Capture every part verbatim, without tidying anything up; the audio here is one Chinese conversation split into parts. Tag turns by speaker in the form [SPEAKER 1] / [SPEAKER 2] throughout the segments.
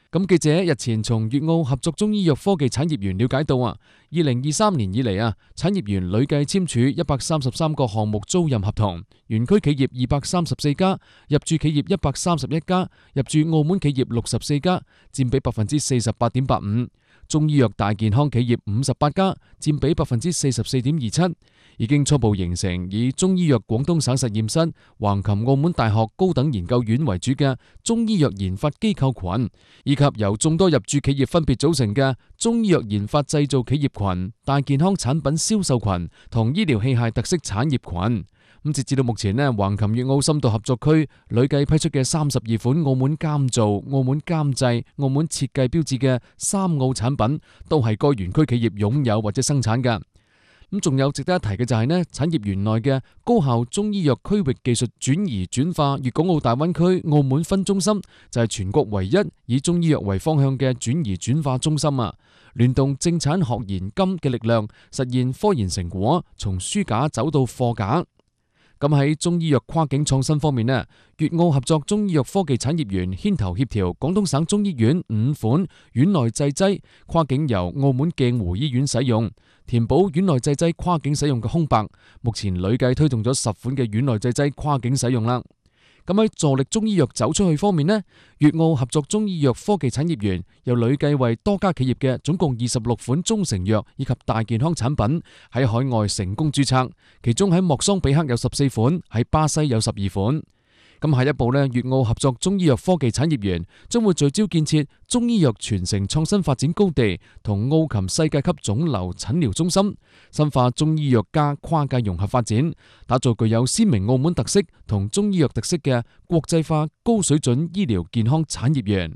[SPEAKER 1] 咁記者日前從粵澳合作中醫藥科技產業園了解到啊，二零二三年以嚟啊，產業園累計簽署一百三十三個項目租賃合同，園區企業二百三十四家，入駐企業一百三十一家，入駐澳門企業六十四家，佔比百分之四十八點八五。中醫藥大健康企業五十八家，佔比百分之四十四點二七，已經初步形成以中醫藥廣東省實驗室、橫琴澳門大學高等研究院為主嘅中醫藥研發機構群，以及由眾多入駐企業分別組成嘅中醫藥研發製造企業群、大健康產品銷售群同醫療器械特色產業群。咁截至到目前呢，橫琴粵澳深度合作區累計批出嘅三十二款澳門監造、澳門監製、澳門設計標誌嘅三澳產品，都係該園區企業擁有或者生產嘅。咁仲有值得一提嘅就係呢，產業園內嘅高校中醫藥區域技術轉移轉化粵港澳大灣區澳門分中心，就係全國唯一以中醫藥為方向嘅轉移轉化中心啊！聯動正產學研金嘅力量，實現科研成果從書架走到貨架。咁喺中醫藥跨境創新方面呢，粵澳合作中醫藥科技產業園牽頭協調廣東省中醫院五款院內製劑跨境由澳門鏡湖醫院使用，填補院內製劑跨境使用嘅空白。目前累計推動咗十款嘅院內製劑跨境使用啦。咁喺助力中醫藥走出去方面呢，粵澳合作中醫藥科技產業園又累計為多家企業嘅總共二十六款中成藥以及大健康產品喺海外成功註冊，其中喺莫桑比克有十四款，喺巴西有十二款。咁下一步呢，粵澳合作中醫藥科技產業園將會聚焦建設中醫藥傳承創新發展高地同澳琴世界級腫瘤診療中心，深化中醫藥加跨界融合發展，打造具有鮮明澳門特色同中醫藥特色嘅國際化高水準醫療健康產業園。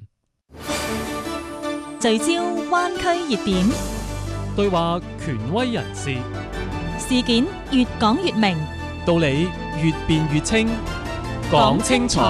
[SPEAKER 2] 聚焦灣區熱點，
[SPEAKER 3] 對話權威人士，
[SPEAKER 2] 事件越講越明，
[SPEAKER 3] 道理越辯越清。講清楚，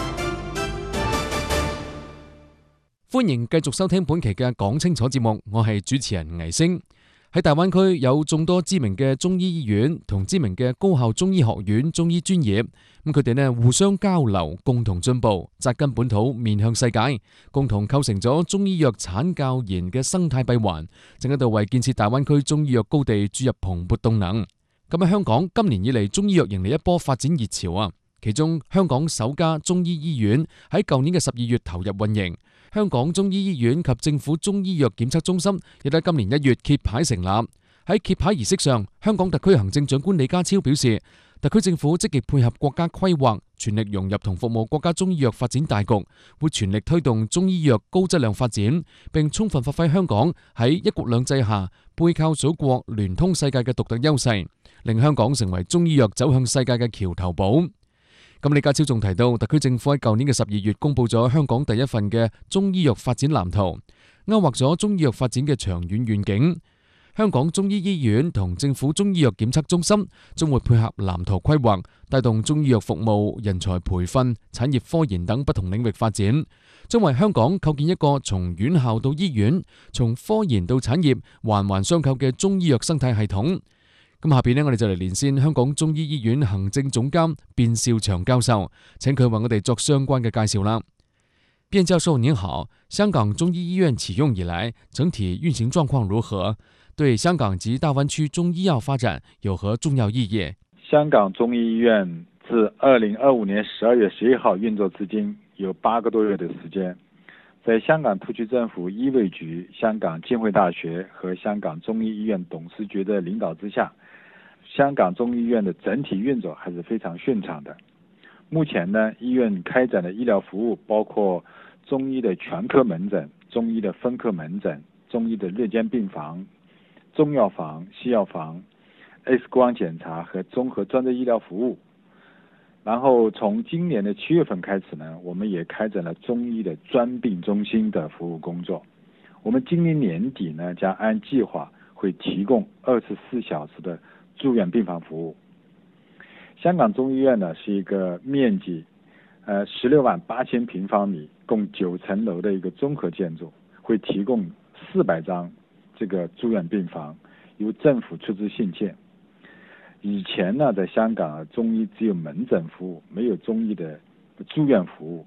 [SPEAKER 1] 歡迎繼續收聽本期嘅講清楚節目，我係主持人倪星。喺大灣區有眾多知名嘅中醫醫院同知名嘅高校中醫學院中醫專業，咁佢哋呢互相交流，共同進步，紮根本土，面向世界，共同構成咗中醫藥產教研嘅生態閉環，正喺度為建設大灣區中醫藥高地注入蓬勃動能。咁喺香港，今年以嚟中醫藥迎嚟一波發展熱潮啊！其中，香港首家中醫醫院喺舊年嘅十二月投入運營，香港中醫醫院及政府中醫藥檢測中心亦喺今年一月揭牌成立。喺揭牌儀式上，香港特區行政長官李家超表示，特區政府積極配合國家規劃，全力融入同服務國家中醫藥發展大局，會全力推動中醫藥高質量發展，並充分發揮香港喺一國兩制下背靠祖國、聯通世界嘅獨特優勢，令香港成為中醫藥走向世界嘅橋頭堡。咁李家超仲提到，特區政府喺舊年嘅十二月公布咗香港第一份嘅中醫藥發展藍圖，勾畫咗中醫藥發展嘅長遠願景。香港中醫醫院同政府中醫藥檢測中心將會配合藍圖規劃，帶動中醫藥服務、人才培訓、產業科研等不同領域發展，將為香港構建一個從院校到醫院、從科研到產業環環相扣嘅中醫藥生態系統。咁下邊呢，我哋就嚟連線香港中醫醫院行政總監卞兆祥教授，請佢為我哋作相關嘅介紹啦。卞教授您好，香港中醫醫院啟用以來，整體運行狀況如何？對香港及大灣區中醫藥發展有何重要意義？
[SPEAKER 4] 香港中醫醫院自二零二五年十二月十一號運作至今，有八個多月的時間。在香港特區政府醫衛局、香港浸會大學和香港中醫醫院董事局的領導之下，香港中醫醫院的整體運作還是非常順暢的。目前呢，醫院開展的醫療服務包括中醫的全科門診、中醫的分科門診、中醫的日間病房、中藥房、西藥房、X 光檢查和綜合專職醫療服務。然後從今年的七月份開始呢，我們也開展了中醫的專病中心的服務工作。我們今年年底呢，將按計劃會提供二十四小時的住院病房服務。香港中醫院呢是一個面積，呃十六萬八千平方米，共九層樓的一個綜合建築，會提供四百張這個住院病房，由政府出資興建。以前呢，在香港中醫只有門診服務，沒有中醫的住院服務。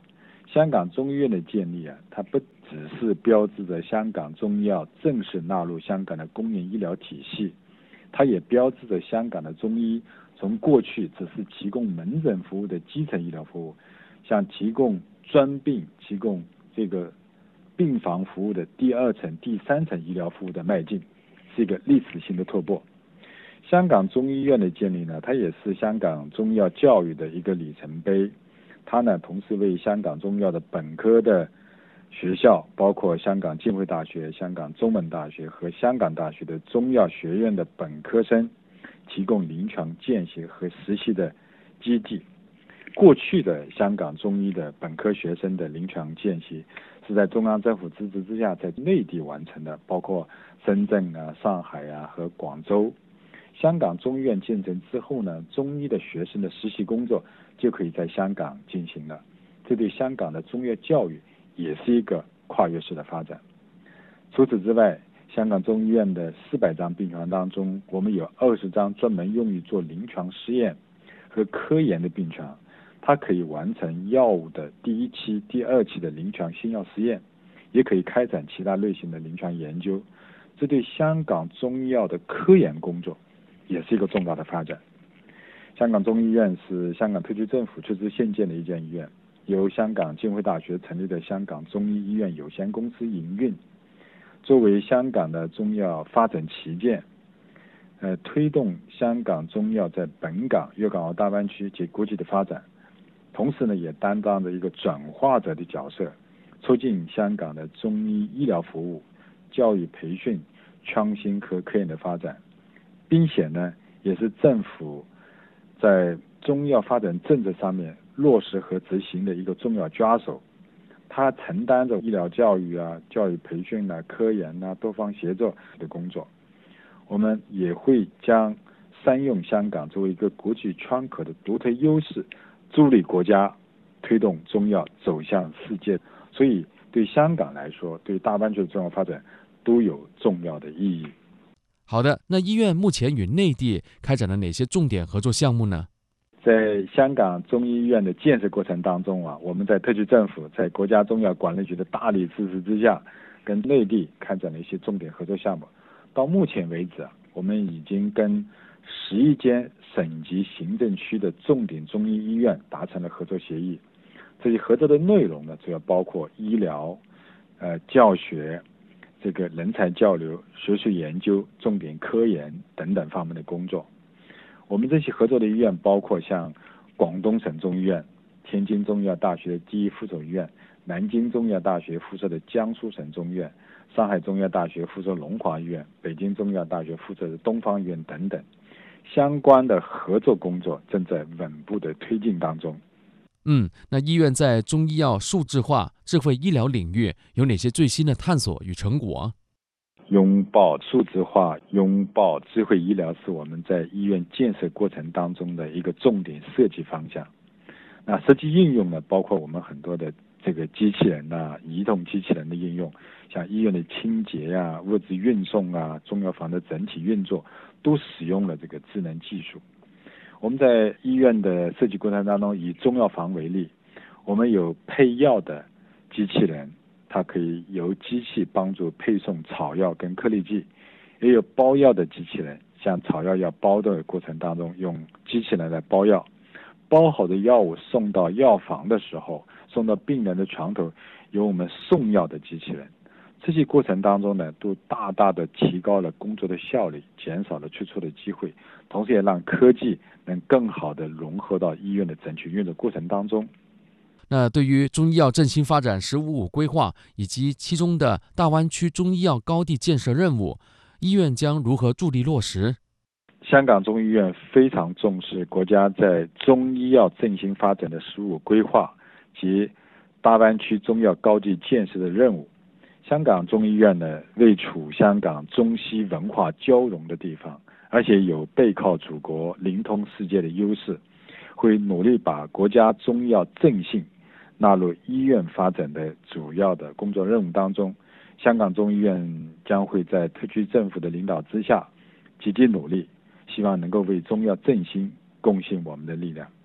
[SPEAKER 4] 香港中医院的建立啊，它不只是标志着香港中医药正式纳入香港的公营医疗体系，它也标志着香港的中医从过去只是提供门诊服务的基层医疗服务，向提供专病、提供这个病房服务的第二层、第三层医疗服务的迈进，是一个历史性的突破。香港中医院的建立呢，它也是香港中医药教育的一个里程碑。它呢，同时为香港中医药的本科的学校，包括香港浸会大学、香港中文大学和香港大学的中药学院的本科生提供临床见习和实习的基地。过去的香港中医的本科学生的临床见习是在中央政府支持之下在内地完成的，包括深圳啊、上海啊和广州。香港中医院建成之后呢，中医的学生的实习工作就可以在香港进行了，这对香港的中药教育也是一个跨越式的发展。除此之外，香港中医院的四百张病床当中，我们有二十张专门用于做临床试验和科研的病床，它可以完成药物的第一期、第二期的临床新药试验，也可以开展其他类型的临床研究。这对香港中医药的科研工作也是一个重大的发展。香港中医院是香港特区政府出资兴建的一间医院，由香港浸会大学成立的香港中医医院有限公司营运，作为香港的中药发展旗舰，呃，推动香港中药在本港、粤港澳大湾区及国际的发展，同时呢，也担当着一个转化者的角色，促进香港的中医医疗服务、教育培训、创新和科研的发展，并且呢，也是政府在中药发展政策上面落实和执行的一个重要抓手。它承担着医疗教育啊、教育培训啊、科研啊、多方协作的工作。我们也会将善用香港作为一个国际窗口的独特优势，助力国家推动中药走向世界。所以对香港来说，对大湾区的中药发展都有重要的意义。
[SPEAKER 1] 好的，那医院目前与内地开展了哪些重点合作项目呢？
[SPEAKER 4] 在香港中医院的建设过程当中啊，我们在特区政府在国家中药管理局的大力支持之下，跟内地开展了一些重点合作项目。到目前为止啊，我们已经跟十一间省级行政区的重点中医医院达成了合作协议。这些合作的内容呢，主要包括医疗、呃教学、这个人才交流、学术研究、重点科研等等方面的工作。我们这些合作的医院包括像广东省中医院、天津中医药大学的第一附属医院、南京中医药大学附设的江苏省中医院、上海中医药大学附设龙华医院、北京中医药大学附设的东方医院等等。相关的合作工作正在稳步的推进当中。
[SPEAKER 1] 嗯，那医院在中医药数字化、智慧医疗领域有哪些最新的探索与成果？
[SPEAKER 4] 拥抱数字化、拥抱智慧医疗是我们在医院建设过程当中的一个重点设计方向。那实际应用呢，包括我们很多的这个机器人啊、移动机器人的应用，像医院的清洁啊、物资运送啊、中药房的整体运作，都使用了这个智能技术。我们在医院的设计过程当中，以中药房为例，我们有配药的机器人，它可以由机器帮助配送草药跟颗粒剂，也有包药的机器人，像草药要包的过程当中，用机器人来包药，包好的药物送到药房的时候，送到病人的床头，由我们送药的机器人。这些过程当中呢，都大大的提高了工作的效率，减少了出错的机会，同时也让科技能更好的融合到医院的整体运作过程当中。
[SPEAKER 1] 那对于中医药振兴发展“十五五”规划以及其中的大湾区中医药高地建设任务，医院将如何助力落实？
[SPEAKER 4] 香港中医院非常重视国家在中医药振兴发展的“十五五”规划及大湾区中药高地建设的任务。香港中医院呢，位处香港中西文化交融的地方，而且有背靠祖国、灵通世界的优势，会努力把国家中药振兴纳入医院发展的主要的工作任务当中。香港中医院将会在特区政府的领导之下积极努力，希望能够为中药振兴贡献我们的力量。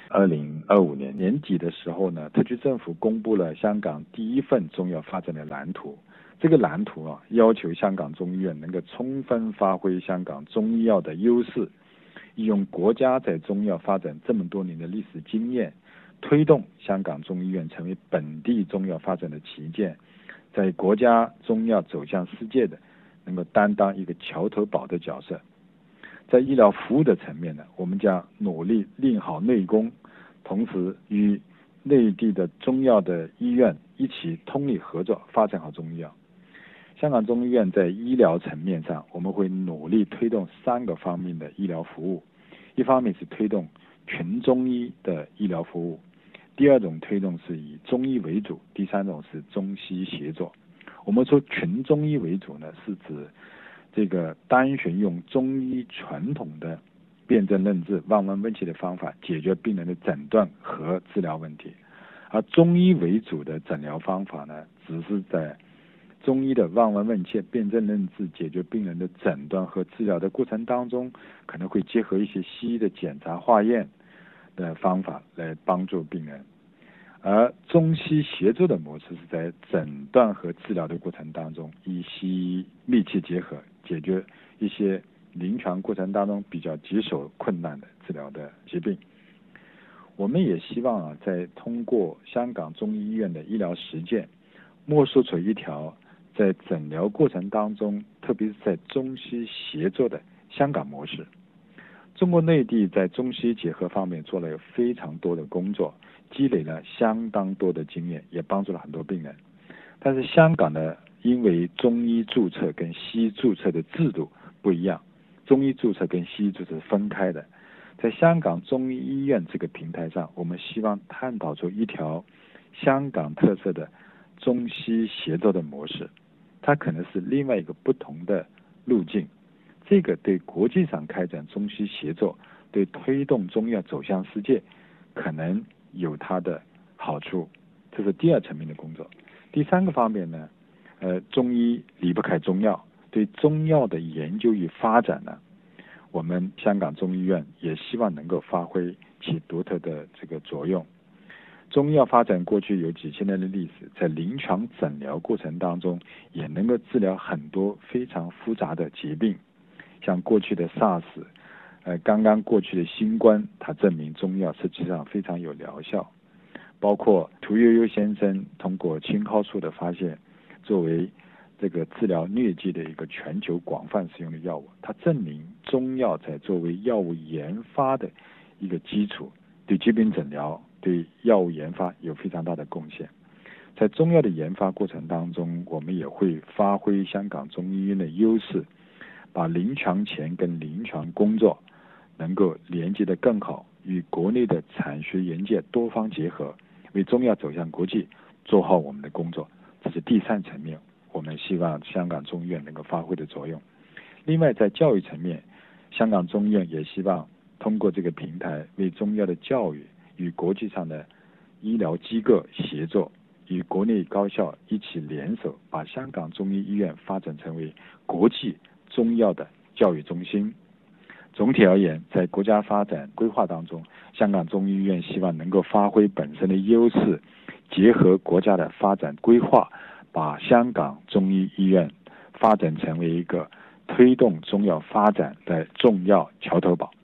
[SPEAKER 4] 二零二五年年底的时候呢，特区政府公布了香港第一份中医药发展的蓝图。这个蓝图啊，要求香港中医院能够充分发挥香港中医药的优势，利用国家在中医药发展这么多年的历史经验，推动香港中医院成为本地中医药发展的旗舰，在国家中医药走向世界的能够担当一个桥头堡的角色。在医疗服务的层面呢，我们将努力练好内功，同时与内地的中药的医院一起通力合作，发展好中医药。香港中医院在医疗层面上，我们会努力推动三个方面的医疗服务。一方面是推动群中医的医疗服务，第二种推动是以中医为主，第三种是中西协作。我们说群中医为主呢，是指这个单纯用中医传统的辨证论治、望闻问切的方法解决病人的诊断和治疗问题，而中医为主的诊疗方法呢，只是在中医的望闻问切、辨证论治解决病人的诊断和治疗的过程当中，可能会结合一些西医的检查化验的方法来帮助病人。而中西协作的模式是在诊断和治疗的过程当中，以西医密切结合，解决一些临床过程当中比较棘手困难的治疗的疾病。我们也希望啊，在通过香港中医医院的医疗实践，摸索出一条在诊疗过程当中，特别是在中西协作的香港模式。中国内地在中西结合方面做了有非常多的工作，积累了相当多的经验，也帮助了很多病人。但是香港呢，因为中医注册跟西医注册的制度不一样，中医注册跟西医注册是分开的。在香港中医医院这个平台上，我们希望探讨出一条香港特色的中西协作的模式，它可能是另外一个不同的路径。这个对国际上开展中西协作，对推动中药走向世界，可能有它的好处。这是第二层面的工作。第三个方面呢，呃，中医离不开中药，对中药的研究与发展呢，我们香港中医院也希望能够发挥其独特的这个作用。中医药发展过去有几千年的历史，在临床诊疗过程当中，也能够治疗很多非常复杂的疾病，像过去的 SARS， 呃，刚刚过去的新冠，它证明中药实际上非常有疗效。包括屠呦呦先生通过青蒿素的发现，作为这个治疗疟疾的一个全球广泛使用的药物，它证明中药在作为药物研发的一个基础，对疾病诊疗、对药物研发有非常大的贡献。在中药的研发过程当中，我们也会发挥香港中医院的优势，把临床前跟临床工作能够连接得更好，与国内的产学研界多方结合，为中药走向国际做好我们的工作。这是第三层面，我们希望香港中医院能够发挥的作用。另外，在教育层面，香港中医院也希望通过这个平台，为中药的教育与国际上的医疗机构协作，与国内高校一起联手，把香港中医医院发展成为国际中药的教育中心。总体而言，在国家发展规划当中，香港中医医院希望能够发挥本身的优势，结合国家的发展规划，把香港中医医院发展成为一个推動中藥發展嘅重要橋頭堡。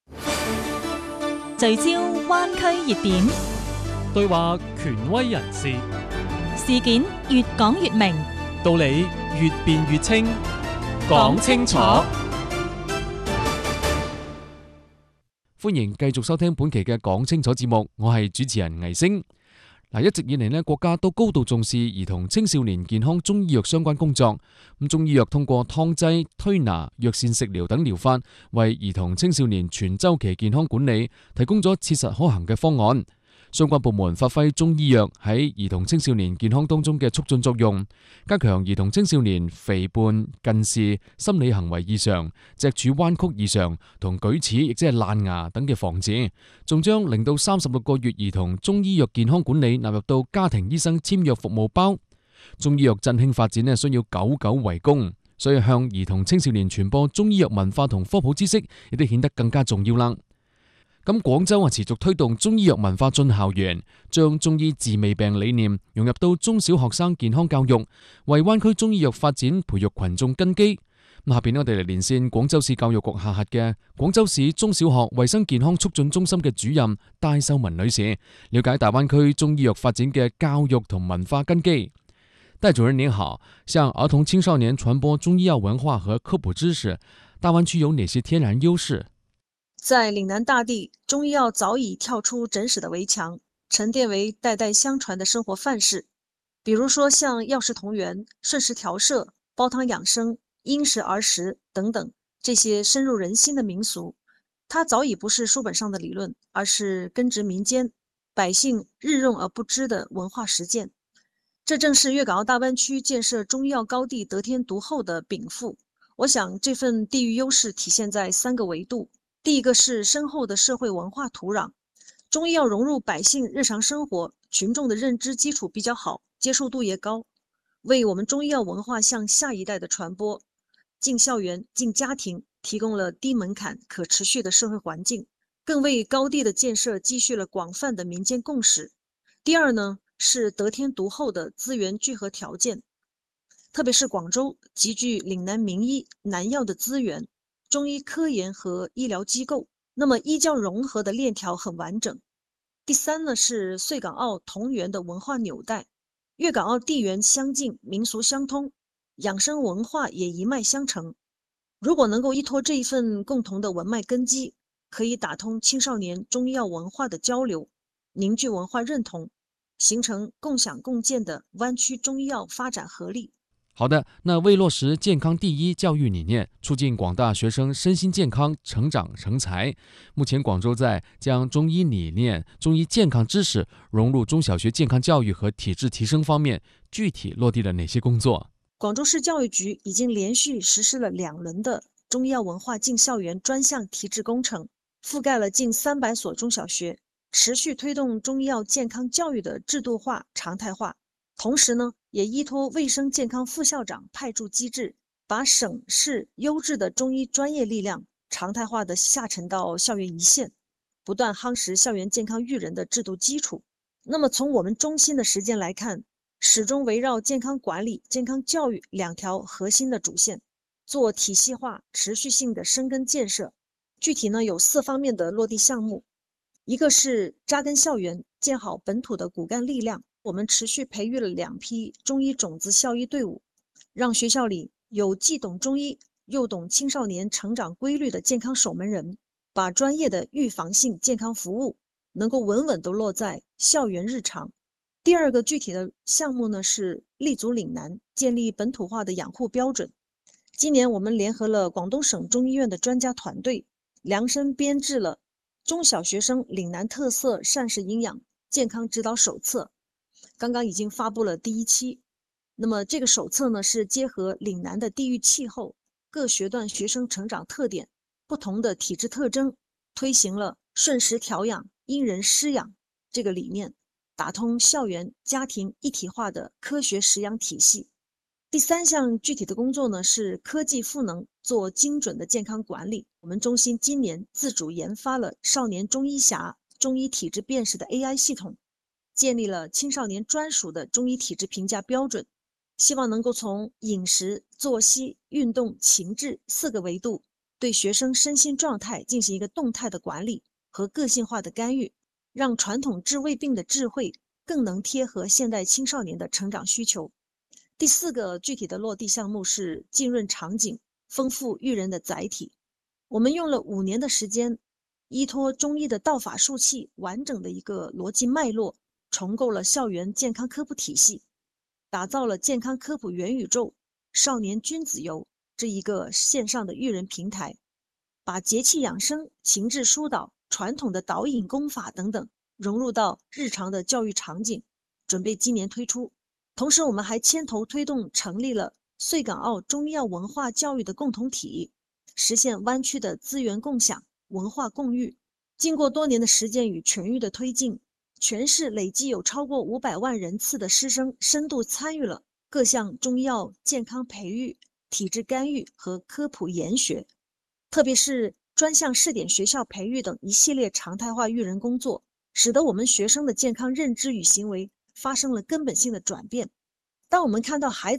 [SPEAKER 2] 聚焦灣區熱點，
[SPEAKER 3] 對話權威人士，
[SPEAKER 2] 事件越講越明，
[SPEAKER 3] 道理越辯越清，講清楚。
[SPEAKER 1] 歡迎繼續收聽本期嘅講清楚節目，我係主持人倪星。嗱，一直以嚟呢，國家都高度重視兒童青少年健康中醫藥相關工作。咁中醫藥通過湯劑、推拿、藥膳食療等療法，為兒童青少年全週期健康管理提供咗切實可行嘅方案。相關部門發揮中醫藥喺兒童青少年健康當中嘅促進作用，加強兒童青少年肥胖、近視、心理行為異常、脊柱彎曲異常同舉齒亦即係爛牙等嘅防治，仲將零到三十六個月兒童中醫藥健康管理納入到家庭醫生簽約服務包。中醫藥振興發展呢，需要久久為功，所以向兒童青少年傳播中醫藥文化同科普知識亦都顯得更加重要啦。 咁廣州啊持續推動中醫藥文化進校園，將中醫治未病理念融入到中小學生健康教育，為灣區中醫藥發展培育群眾根基。咁下邊我哋嚟連線廣州市教育局下轄嘅廣州市中小學衛生健康促進中心嘅主任戴秀文女士，了解大灣區中醫藥發展嘅教育同文化根基。戴主任您好，向兒童青少年傳播中醫藥文化和科普知識，大灣區有哪些天然優勢？
[SPEAKER 5] 在嶺南大地，中醫藥早已跳出診室的圍牆，沉澱為代代相傳的生活範式。比如說像藥食同源、順時調攝、煲湯養生、因時而食等等，這些深入人心的民俗，它早已不是書本上的理論，而是根植民間，百姓日用而不知的文化實踐。這正是粵港澳大灣區建設中醫藥高地得天獨厚的稟賦。我想這份地域優勢體現在三個維度。第一個是深厚的社會文化土壤，中醫藥融入百姓日常生活，群眾的認知基礎比較好，接受度也高，為我們中醫藥文化向下一代的傳播，進校園、進家庭提供了低門檻、可持續的社會環境，更為高地的建設積蓄了廣泛的民間共識。第二呢，是得天獨厚的資源聚合條件，特別是廣州集聚嶺南名醫、南藥的資源。中醫科研和醫療機構，那麼醫教融合的鏈條很完整。第三呢，是穗港澳同源的文化紐帶，粵港澳地緣相近，民俗相通，養生文化也一脈相承。如果能夠依託這一份共同的文脈根基，可以打通青少年中醫藥文化的交流，凝聚文化認同，形成共享共建的灣區中醫藥發展合力。
[SPEAKER 1] 好的，那為落實健康第一教育理念，促進廣大學生身心健康成長成才，目前廣州在將中醫理念、中醫健康知識融入中小學健康教育和體質提升方面，具體落地了哪些工作？
[SPEAKER 5] 廣州市教育局已經連續實施了兩輪的中醫藥文化進校園專項提質工程，覆蓋了近三百所中小學，持續推動中醫藥健康教育的制度化、常態化。同時呢，也依託衛生健康副校長派駐機制，把省市優質的中醫專業力量常態化的下沉到校園一線，不斷夯實校園健康育人的制度基礎。那麼從我們中心的實踐來看，始終圍繞健康管理、健康教育兩條核心的主線，做體系化、持續性的深耕建設。具體呢有四方面的落地項目，一個是扎根校園，建好本土的骨幹力量。我們持續培育了兩批中醫種子校醫隊伍，讓學校裡有既懂中醫又懂青少年成長規律的健康守門人，把專業的預防性健康服務能夠穩穩地落在校園日常。第二個具體的項目呢，是立足嶺南，建立本土化的養護標準。今年我們聯合了廣東省中醫院的專家團隊，量身編製了中小學生嶺南特色膳食營養健康指導手冊。剛剛已經發布了第一期，那麼這個手冊呢，是結合嶺南的地域氣候、各學段學生成長特點、不同的體質特徵，推行了順時調養、因人施養這個理念，打通校園、家庭一體化的科學食養體系。第三項具體的工作呢，是科技賦能，做精準的健康管理。我們中心今年自主研發了少年中醫匣中醫體質辨識的 A I 系統，建立了青少年專屬的中醫體質評價標準，希望能夠從飲食、作息、運動、情志四個維度，對學生身心狀態進行一個動態的管理和個性化的干預，讓傳統治未病的智慧更能貼合現代青少年的成長需求。第四個具體的落地項目是浸潤場景，豐富育人的載體。我們用了五年的時間，依託中醫的道法術器，完整的一個邏輯脈絡，重構了校園健康科普體系，打造了健康科普元宇宙少年君子遊這一個線上的育人平台，把節氣養生、情志疏導、傳統的導引功法等等融入到日常的教育場景，準備今年推出。同時我們還牽頭推動成立了穗港澳中醫藥文化教育的共同體，實現灣區的資源共享、文化共育。經過多年的實踐與全域的推進，全市累計有超過五百萬人次的師生深度參與了各項中醫藥健康培育、體質干預和科普研學。特別是专项试点学校培育等一系列常态化育人工作，使得我们学生的健康认知与行为发生了根本性的转变。当我们看到孩子